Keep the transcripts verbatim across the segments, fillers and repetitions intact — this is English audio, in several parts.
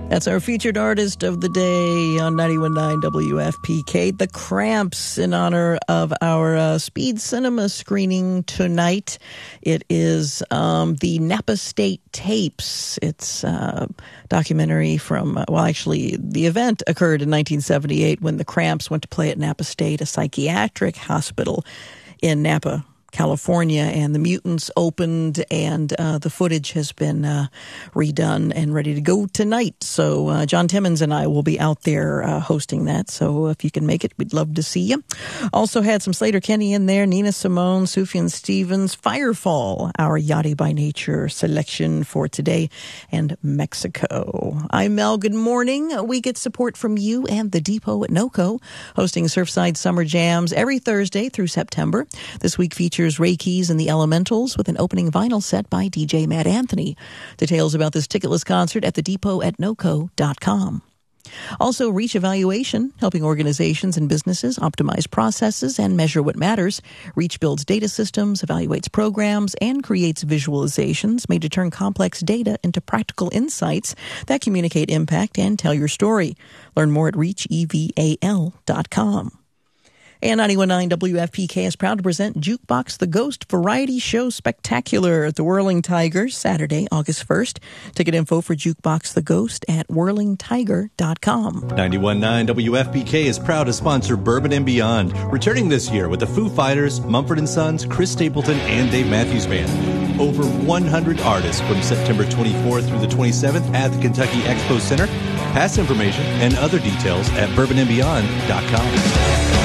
That's our featured artist of the day on ninety-one point nine W F P K, The Cramps, in honor of our uh, Speed Cinema screening tonight. It is um, the Napa State Tapes. It's a documentary from, uh, well, actually, the event occurred in nineteen seventy-eight when the Cramps went to play at Napa State, a psychiatric hospital in Napa, California, and the Mutants opened, and uh, the footage has been uh, redone and ready to go tonight. So uh, John Timmons and I will be out there uh, hosting that. So if you can make it, we'd love to see you. Also had some Slater Kenny in there, Nina Simone, Sufjan Stevens, Firefall, our Yachty by Nature selection for today, and Mexico. I'm Mel. Good morning. We get support from you and the Depot at NOCO, hosting Surfside Summer Jams every Thursday through September. This week features Ray Keys and the Elementals with an opening vinyl set by D J Matt Anthony. Details about this ticketless concert at the depot at noco dot com. Also, Reach Evaluation, helping organizations and businesses optimize processes and measure what matters. Reach builds data systems, evaluates programs, and creates visualizations made to turn complex data into practical insights that communicate impact and tell your story. Learn more at reach eval dot com. And ninety-one point nine W F P K is proud to present Jukebox the Ghost Variety Show Spectacular at the Whirling Tiger, Saturday, August first. Ticket info for Jukebox the Ghost at whirling tiger dot com. ninety-one point nine W F P K is proud to sponsor Bourbon and Beyond, returning this year with the Foo Fighters, Mumford and Sons, Chris Stapleton, and Dave Matthews Band. Over one hundred artists from September twenty-fourth through the twenty-seventh at the Kentucky Expo Center. Pass information and other details at bourbon and beyond dot com.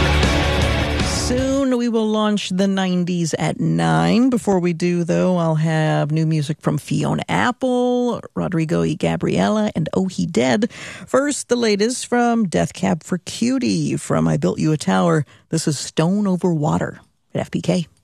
Soon we will launch the nineties at nine. Before we do, though, I'll have new music from Fiona Apple, Rodrigo y Gabriela, and Oh He Dead. First, the latest from Death Cab for Cutie. From I Built You a Tower, this is Stone Over Water at F P K.